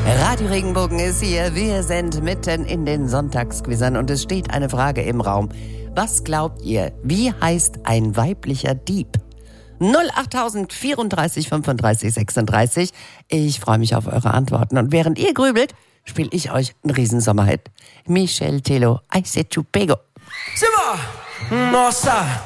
Radio Regenbogen ist hier. Wir sind mitten in den Sonntagsquizern und es steht eine Frage im Raum. Was glaubt ihr, wie heißt ein weiblicher Dieb? 08000 34 35 36. Ich freue mich auf eure Antworten. Und während ihr grübelt, spiele ich euch einen Riesensommerhit. Michel Tello, I said to Pego. Simba! Nossa!